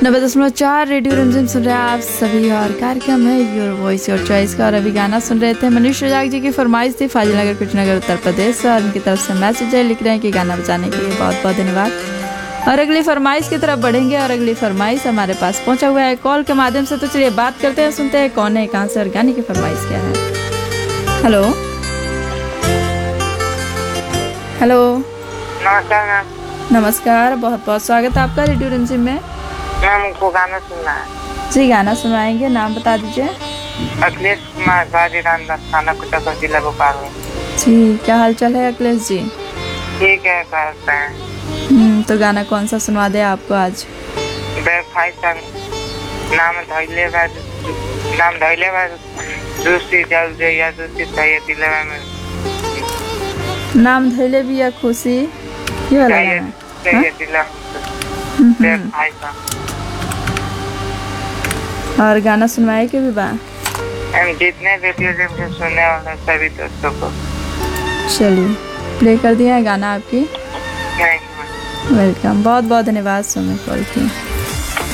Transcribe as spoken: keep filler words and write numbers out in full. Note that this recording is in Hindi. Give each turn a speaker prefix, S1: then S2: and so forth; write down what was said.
S1: नब्बे दशमलव चार रेडियो रिमझिम सुन रहे हैं आप सभी और कार्यक्रम है योर वॉइस योर चॉइस का। और अभी गाना सुन रहे थे मनीष रजाक जी की फरमाइश थी फाजिल नगर कुशीनगर उत्तर प्रदेश से और इनकी तरफ से मैसेज है, लिख रहे हैं कि गाना बजाने के लिए बहुत बहुत धन्यवाद। और अगली फरमाइश की तरफ बढ़ेंगे और अगली फरमाइश हमारे पास पहुंचा हुआ है कॉल के माध्यम से। तो चलिए बात करते हैं, सुनते हैं कौन है, कहाँ से और गाने की फरमाइश क्या है। हेलो हेलो
S2: नमस्कार मैम।
S1: नमस्कार, बहुत बहुत स्वागत है आपका रेडियो रिमझिम में।
S2: मैम हमको गाना सुनना है।
S1: जी गाना सुनाएंगे, नाम बता दीजिए।
S2: अखिलेश कुमार गाजी रामदास थाना कुचाकोट जिला भोपाल में।
S1: जी क्या हाल चाल है अखिलेश जी?
S2: ठीक है, कहते हैं।
S1: हम्म तो गाना कौन सा सुनवा दे आपको आज?
S2: बेवफाई संग नाम धैले बा नाम धैले बा दूसरी जल जे या दूसरी सही दिलवा में
S1: नाम धैले भी या खुशी ये वाला
S2: सही
S1: है।
S2: सही दिलवा बेवफाई संग।
S1: और गाना सुनवाए के भी बा?
S2: हम जितने रेडियो से सुनने वाले सभी दोस्तों को
S1: चलिए प्ले कर दिया है गाना आपकी।
S2: Thank you.
S1: वेलकम, बहुत बहुत धन्यवाद सुनने कॉल की।